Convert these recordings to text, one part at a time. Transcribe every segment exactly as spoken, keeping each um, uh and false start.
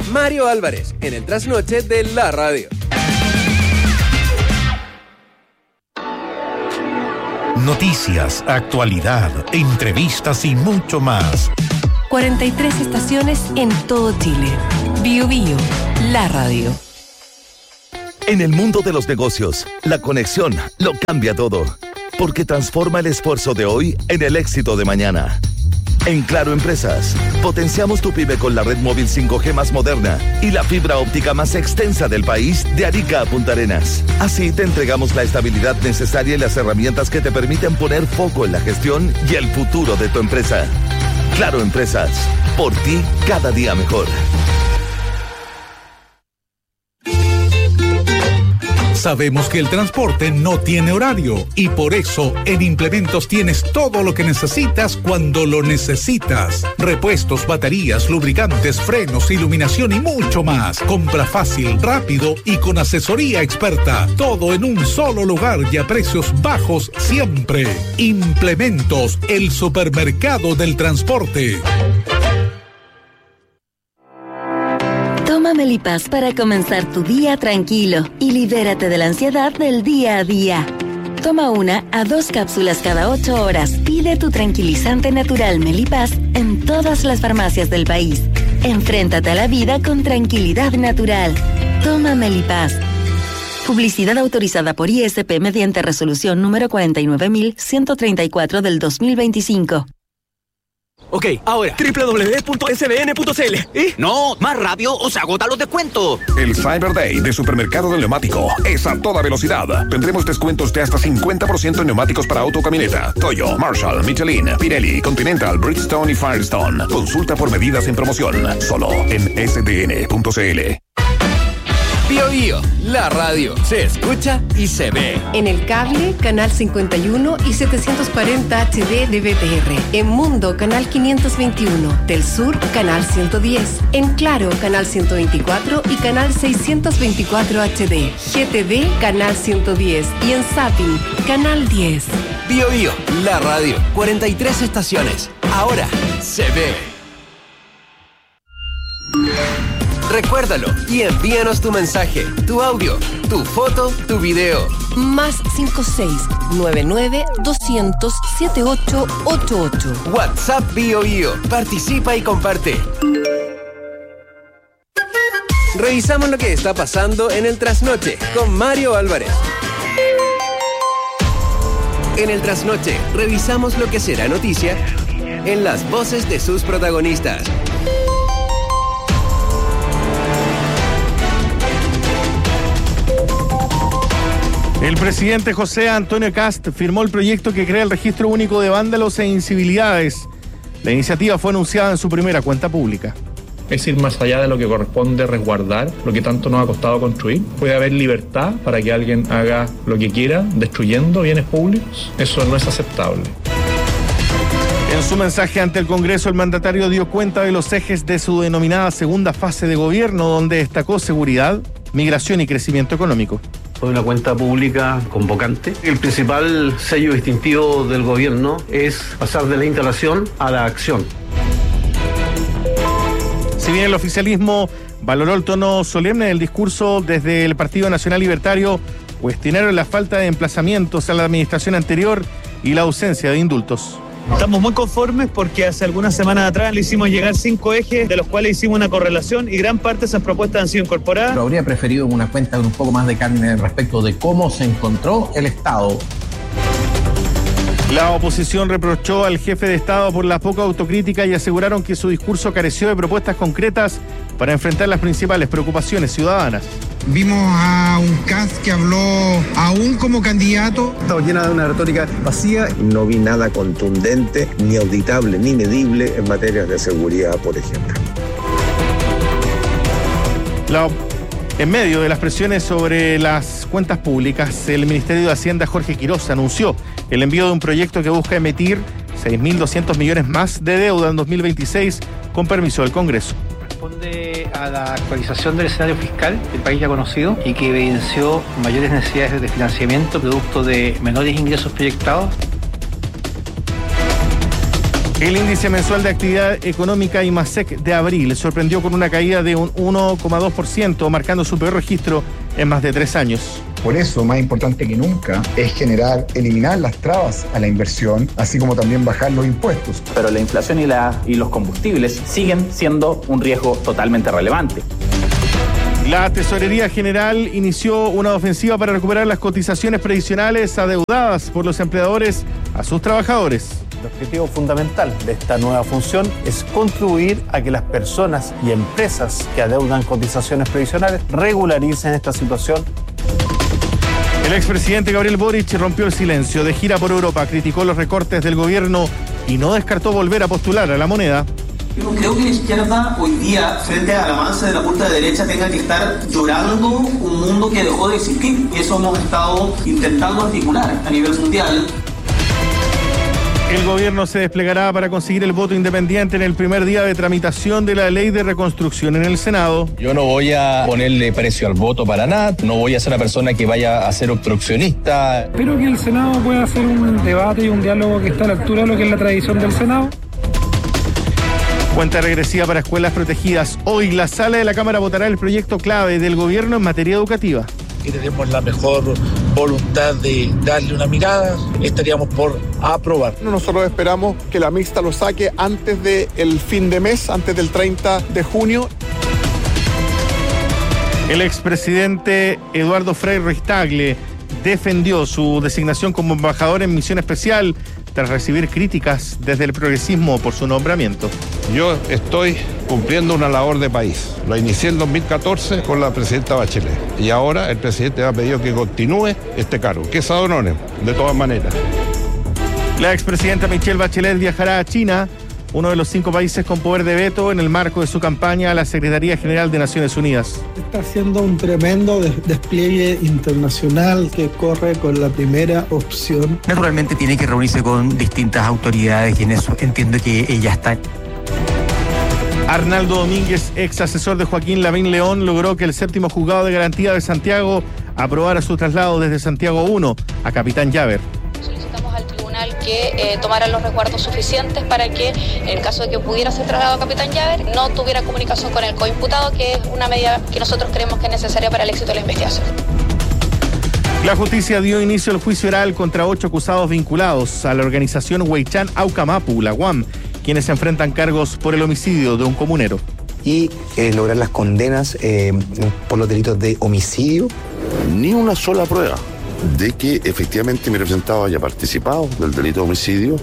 Mario Álvarez, en el trasnoche de la radio. Noticias, actualidad, entrevistas y mucho más. cuarenta y tres estaciones en todo Chile. Bio Bio, la radio. En el mundo de los negocios, la conexión lo cambia todo, porque transforma el esfuerzo de hoy en el éxito de mañana. En Claro Empresas, potenciamos tu pyme con la red móvil cinco G más moderna y la fibra óptica más extensa del país de Arica a Punta Arenas. Así te entregamos la estabilidad necesaria y las herramientas que te permiten poner foco en la gestión y el futuro de tu empresa. Claro Empresas, por ti cada día mejor. Sabemos que el transporte no tiene horario y por eso en Implementos tienes todo lo que necesitas cuando lo necesitas. Repuestos, baterías, lubricantes, frenos, iluminación y mucho más. Compra fácil, rápido y con asesoría experta. Todo en un solo lugar y a precios bajos siempre. Implementos, el supermercado del transporte. Toma Melipaz para comenzar tu día tranquilo y libérate de la ansiedad del día a día. Toma una a dos cápsulas cada ocho horas. Pide tu tranquilizante natural Melipaz en todas las farmacias del país. Enfréntate a la vida con tranquilidad natural. Toma Melipaz. Publicidad autorizada por I S P mediante resolución número cuarenta y nueve mil ciento treinta y cuatro del dos mil veinticinco. Ok, ahora, doble u doble u doble u punto s b n punto c l. ¿Eh? No, más rápido o se agota los descuentos. El Cyber Day de Supermercado del Neumático es a toda velocidad. Tendremos descuentos de hasta cincuenta por ciento en neumáticos para auto, camioneta, Toyo, Marshall, Michelin, Pirelli, Continental, Bridgestone y Firestone. Consulta por medidas en promoción. Solo en s d n punto c l. Bio Bio, la radio, se escucha y se ve. En el cable, canal cincuenta y uno y setecientos cuarenta H D de B T R. En Mundo, canal quinientos veintiuno. Del Sur, canal ciento diez. En Claro, canal ciento veinticuatro y canal seiscientos veinticuatro H D. G T V, canal ciento diez. Y en Zapping, canal diez. Bio Bio, la radio, cuarenta y tres estaciones. Ahora se ve. Recuérdalo y envíanos tu mensaje, tu audio, tu foto, tu video. Más cinco seis nueve nueve doscientos setenta y ocho ochenta y ocho. WhatsApp Bio Bio. Participa y comparte. Revisamos lo que está pasando en el trasnoche con Mario Álvarez. En el trasnoche revisamos lo que será noticia en las voces de sus protagonistas. El presidente José Antonio Kast firmó el proyecto que crea el registro único de vándalos e incivilidades. La iniciativa fue anunciada en su primera cuenta pública. Es ir más allá de lo que corresponde resguardar, lo que tanto nos ha costado construir. Puede haber libertad para que alguien haga lo que quiera, destruyendo bienes públicos. Eso no es aceptable. En su mensaje ante el Congreso, el mandatario dio cuenta de los ejes de su denominada segunda fase de gobierno, donde destacó seguridad, migración y crecimiento económico. Fue una cuenta pública convocante. El principal sello distintivo del gobierno es pasar de la instalación a la acción. Si bien el oficialismo valoró el tono solemne del discurso, desde el Partido Nacional Libertario cuestionaron la falta de emplazamientos a la administración anterior y la ausencia de indultos. Estamos muy conformes porque hace algunas semanas atrás le hicimos llegar cinco ejes, de los cuales hicimos una correlación y gran parte de esas propuestas han sido incorporadas. Pero habría preferido una cuenta con un poco más de carne respecto de cómo se encontró el Estado. La oposición reprochó al jefe de Estado por la poca autocrítica y aseguraron que su discurso careció de propuestas concretas para enfrentar las principales preocupaciones ciudadanas. Vimos a un Kast que habló aún como candidato. Estaba llena de una retórica vacía. No vi nada contundente, ni auditable, ni medible en materia de seguridad, por ejemplo. La, en medio de las presiones sobre las cuentas públicas, el Ministerio de Hacienda, Jorge Quiroz, anunció el envío de un proyecto que busca emitir seis mil doscientos millones más de deuda en dos mil veintiséis con permiso del Congreso. Responde a la actualización del escenario fiscal del país ya conocido y que evidenció mayores necesidades de financiamiento producto de menores ingresos proyectados. El índice mensual de actividad económica IMASEC de abril sorprendió con una caída de un uno coma dos por ciento, marcando su peor registro en más de tres años. Por eso, más importante que nunca, es generar, eliminar las trabas a la inversión, así como también bajar los impuestos. Pero la inflación y, la, y los combustibles siguen siendo un riesgo totalmente relevante. La Tesorería General inició una ofensiva para recuperar las cotizaciones previsionales adeudadas por los empleadores a sus trabajadores. El objetivo fundamental de esta nueva función es contribuir a que las personas y empresas que adeudan cotizaciones previsionales regularicen esta situación. El expresidente Gabriel Boric rompió el silencio. De gira por Europa, criticó los recortes del gobierno y no descartó volver a postular a la moneda. Yo creo que la izquierda hoy día, frente al avance de la ultraderecha, tenga que estar llorando un mundo que dejó de existir. Y eso hemos estado intentando articular a nivel mundial. El gobierno se desplegará para conseguir el voto independiente en el primer día de tramitación de la ley de reconstrucción en el Senado. Yo no voy a ponerle precio al voto para nada, no voy a ser una persona que vaya a ser obstruccionista. Espero que el Senado pueda hacer un debate y un diálogo que está a la altura de lo que es la tradición del Senado. Cuenta regresiva para escuelas protegidas. Hoy la sala de la Cámara votará el proyecto clave del gobierno en materia educativa. Y tenemos la mejor voluntad de darle una mirada, estaríamos por aprobar. Nosotros esperamos que la mixta lo saque antes del fin de mes, antes del treinta de junio. El expresidente Eduardo Frei Ruiz-Tagle defendió su designación como embajador en misión especial tras recibir críticas desde el progresismo por su nombramiento. Yo estoy cumpliendo una labor de país. Lo inicié en dos mil catorce con la presidenta Bachelet. Y ahora el presidente me ha pedido que continúe este cargo, que es ad honorem, de todas maneras. La expresidenta Michelle Bachelet viajará a China, uno de los cinco países con poder de veto, en el marco de su campaña a la Secretaría General de Naciones Unidas. Está haciendo un tremendo despliegue internacional que corre con la primera opción. Naturalmente tiene que reunirse con distintas autoridades y en eso entiendo que ella está. Arnaldo Domínguez, ex asesor de Joaquín Lavín León, logró que el séptimo juzgado de garantía de Santiago aprobara su traslado desde Santiago uno a Capitán Llaver. que eh, tomaran los resguardos suficientes para que, en el caso de que pudiera ser trasladado a Capitán Llaver, no tuviera comunicación con el coimputado, que es una medida que nosotros creemos que es necesaria para el éxito de la investigación. La justicia dio inicio al juicio oral contra ocho acusados vinculados a la organización Huaychán Aucamapu, la U A M, quienes enfrentan cargos por el homicidio de un comunero. Y eh, lograr las condenas eh, por los delitos de homicidio. Ni una sola prueba de que efectivamente mi representado haya participado del delito de homicidio.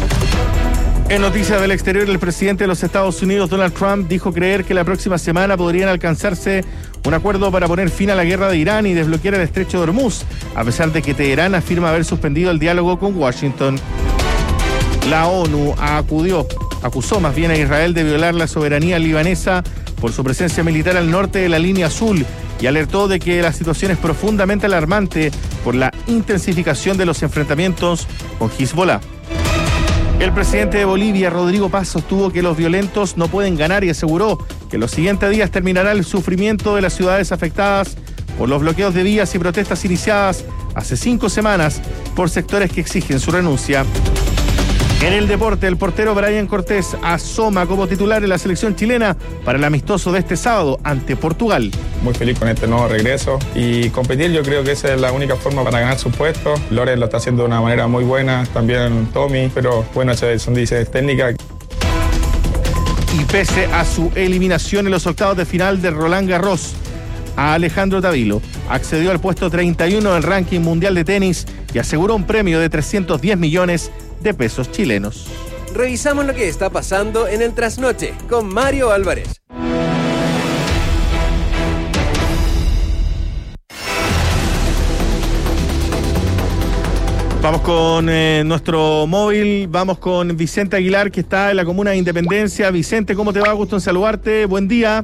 En noticias del exterior, el presidente de los Estados Unidos, Donald Trump, dijo creer que la próxima semana podrían alcanzarse un acuerdo para poner fin a la guerra de Irán y desbloquear el estrecho de Hormuz, a pesar de que Teherán afirma haber suspendido el diálogo con Washington. La ONU acudió, acusó más bien a Israel de violar la soberanía libanesa por su presencia militar al norte de la línea azul y alertó de que la situación es profundamente alarmante por la intensificación de los enfrentamientos con Hezbollah. El presidente de Bolivia, Rodrigo Paz, sostuvo que los violentos no pueden ganar y aseguró que en los siguientes días terminará el sufrimiento de las ciudades afectadas por los bloqueos de vías y protestas iniciadas hace cinco semanas por sectores que exigen su renuncia. En el deporte, el portero Brian Cortés asoma como titular en la selección chilena para el amistoso de este sábado ante Portugal. Muy feliz con este nuevo regreso y competir, yo creo que esa es la única forma para ganar su puesto. Lores lo está haciendo de una manera muy buena, también Tommy, pero bueno, son decisiones técnicas. Y pese a su eliminación en los octavos de final de Roland Garros, a Alejandro Tavilo accedió al puesto treinta y uno del ranking mundial de tenis y aseguró un premio de trescientos diez millones de pesos chilenos. Revisamos lo que está pasando en el Trasnoche con Mario Álvarez. Vamos con eh, nuestro móvil, vamos con Vicente Aguilar, que está en la comuna de Independencia. Vicente, ¿cómo te va? Gusto en saludarte. Buen día.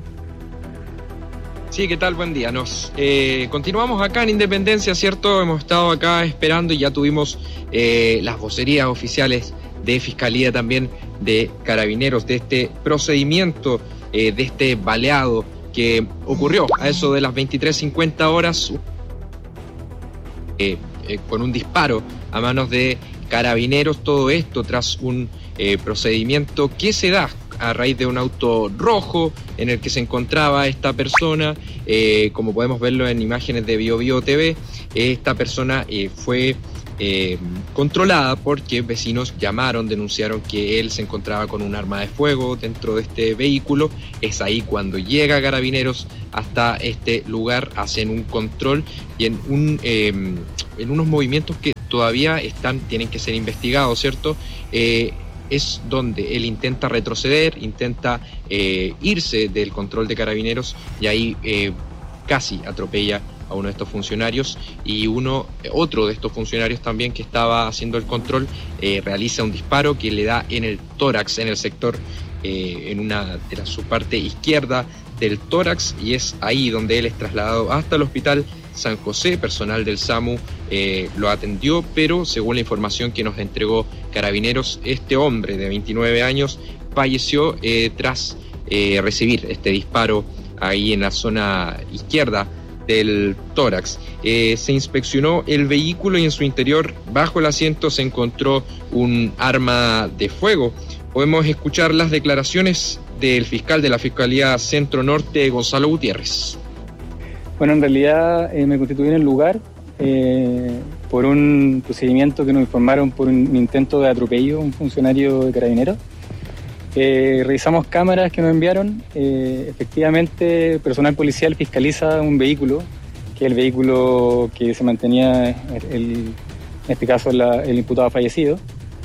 Sí, ¿qué tal? Buen día. Nos eh, continuamos acá en Independencia, ¿cierto? Hemos estado acá esperando y ya tuvimos eh, las vocerías oficiales de Fiscalía, también de Carabineros, de este procedimiento, eh, de este baleado que ocurrió a eso de las veintitrés cincuenta horas, eh, eh, con un disparo a manos de Carabineros. Todo esto tras un eh, procedimiento que se da a raíz de un auto rojo en el que se encontraba esta persona. Eh, como podemos verlo en imágenes de Bio Bio T V, esta persona eh, fue eh, controlada porque vecinos llamaron, denunciaron que él se encontraba con un arma de fuego dentro de este vehículo. Es ahí cuando llega Carabineros hasta este lugar, hacen un control y en, un, eh, en unos movimientos que todavía están, tienen que ser investigados, ¿cierto? Eh, es donde él intenta retroceder, intenta eh, irse del control de Carabineros y ahí eh, casi atropella a uno de estos funcionarios, y uno otro de estos funcionarios también que estaba haciendo el control eh, realiza un disparo que le da en el tórax, en el sector, eh, en una de la, su parte izquierda del tórax, y es ahí donde él es trasladado hasta el hospital San José. Personal del SAMU eh, lo atendió, pero según la información que nos entregó Carabineros, este hombre de veintinueve años falleció eh, tras eh, recibir este disparo ahí en la zona izquierda del tórax. Eh, se inspeccionó el vehículo y en su interior, bajo el asiento, se encontró un arma de fuego. Podemos escuchar las declaraciones del fiscal de la Fiscalía Centro Norte, Gonzalo Gutiérrez. Bueno, en realidad eh, me constituí en el lugar eh, por un procedimiento que nos informaron por un intento de atropello a un funcionario de Carabineros. Eh, revisamos cámaras que nos enviaron. Eh, efectivamente, personal policial fiscaliza un vehículo, que es el vehículo que se mantenía, el, en este caso la, el imputado fallecido,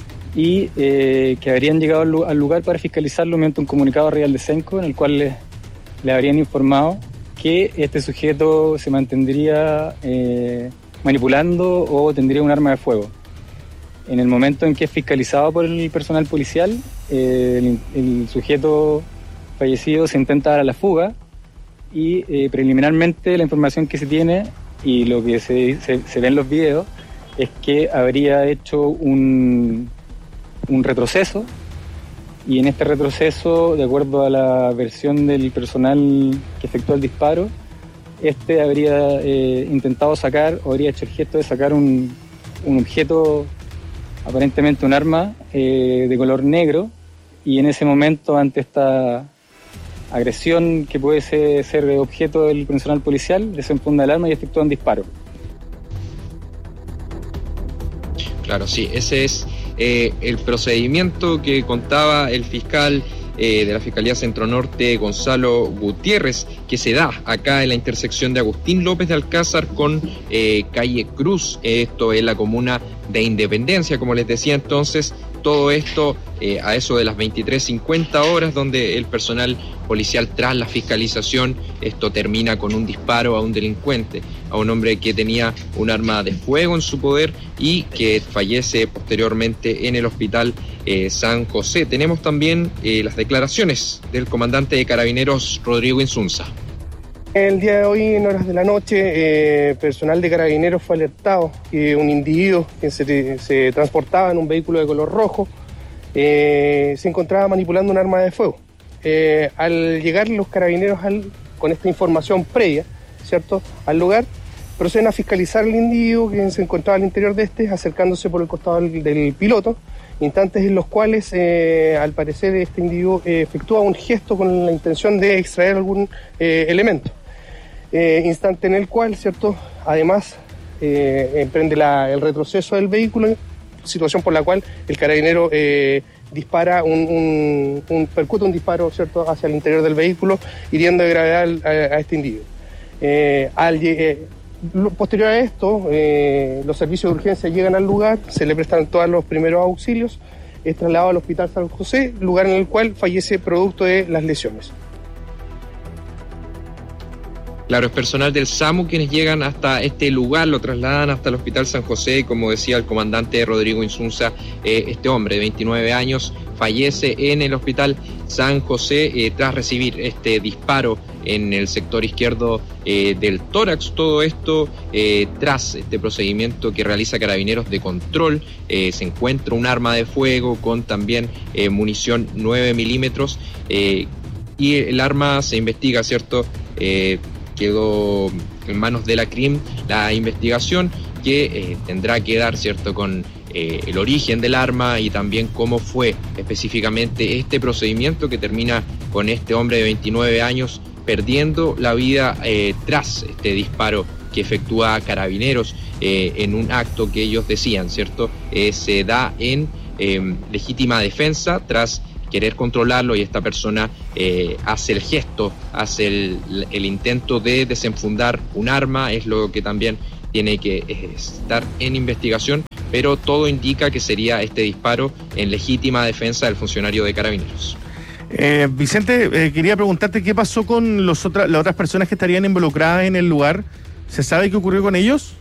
y eh, que habrían llegado al, al lugar para fiscalizarlo mediante un comunicado real de Senco, en el cual les, les habrían informado que este sujeto se mantendría eh, manipulando o tendría un arma de fuego. En el momento en que es fiscalizado por el personal policial, eh, el, el sujeto fallecido se intenta dar a la fuga y eh, preliminarmente la información que se tiene y lo que se, se, se ve en los videos es que habría hecho un, un retroceso, y en este retroceso, de acuerdo a la versión del personal que efectuó el disparo, este habría eh, intentado sacar o habría hecho el gesto de sacar un, un objeto, aparentemente un arma eh, de color negro, y en ese momento, ante esta agresión que puede ser, ser objeto del personal policial, desenfunda el arma y efectúa un disparo. Claro, sí, ese es eh, el procedimiento que contaba el fiscal eh, de la Fiscalía Centro Norte, Gonzalo Gutiérrez, que se da acá en la intersección de Agustín López de Alcázar con eh, calle Cruz. Esto es la comuna de Independencia, como les decía. Entonces, todo esto eh, a eso de las veintitrés cincuenta horas, donde el personal policial, tras la fiscalización, esto termina con un disparo a un delincuente, a un hombre que tenía un arma de fuego en su poder y que fallece posteriormente en el hospital eh, San José. Tenemos también eh, las declaraciones del comandante de Carabineros, Rodrigo Insunza. El día de hoy, en horas de la noche, eh, personal de Carabineros fue alertado que un individuo que se, se transportaba en un vehículo de color rojo eh, se encontraba manipulando un arma de fuego. Eh, al llegar los Carabineros al, con esta información previa, ¿cierto?, al lugar, proceden a fiscalizar al individuo que se encontraba al interior de este, acercándose por el costado del, del piloto, instantes en los cuales, eh, al parecer, este individuo eh, efectúa un gesto con la intención de extraer algún eh, elemento. Eh, instante en el cual, ¿cierto?, además eh, emprende la, el retroceso del vehículo, situación por la cual el carabinero eh, dispara un, un, un percute un disparo, ¿cierto?, hacia el interior del vehículo, hiriendo de gravedad a, a este individuo. Eh, al, eh, posterior a esto, eh, los servicios de urgencia llegan al lugar, se le prestan todos los primeros auxilios, es trasladado al hospital San José, lugar en el cual fallece producto de las lesiones. Claro, es personal del SAMU quienes llegan hasta este lugar, lo trasladan hasta el Hospital San José. Como decía el comandante Rodrigo Insunza, eh, este hombre de veintinueve años fallece en el Hospital San José eh, tras recibir este disparo en el sector izquierdo eh, del tórax. Todo esto eh, tras este procedimiento que realiza Carabineros de control. Eh, se encuentra un arma de fuego con también eh, munición nueve milímetros eh, y el arma se investiga, ¿cierto?, eh, quedó en manos de la C R I M la investigación que eh, tendrá que dar, ¿cierto?, con eh, el origen del arma y también cómo fue específicamente este procedimiento que termina con este hombre de veintinueve años perdiendo la vida eh, tras este disparo que efectúa Carabineros eh, en un acto que ellos decían, ¿cierto? Eh, se da en eh, legítima defensa tras querer controlarlo y esta persona eh, hace el gesto, hace el, el intento de desenfundar un arma, es lo que también tiene que eh, estar en investigación, pero todo indica que sería este disparo en legítima defensa del funcionario de Carabineros. Eh, Vicente, eh, quería preguntarte qué pasó con los otra, las otras personas que estarían involucradas en el lugar. ¿Se sabe qué ocurrió con ellos?